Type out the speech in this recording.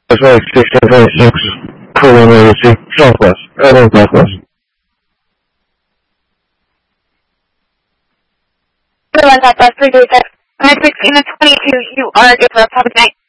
That's like 16.6 colon southwest. Northwest. Southwest, 336. 916 to 22, you are good for a public night.